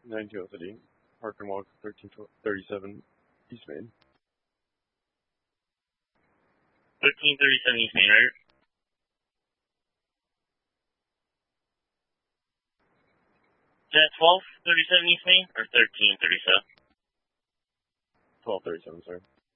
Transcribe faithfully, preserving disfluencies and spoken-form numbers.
nine two oh City, Park and Walk, thirteen thirty-seven East Main. thirteen thirty-seven East Main, right? Is that twelve thirty-seven East Main or thirteen thirty-seven? twelve thirty-seven, sir.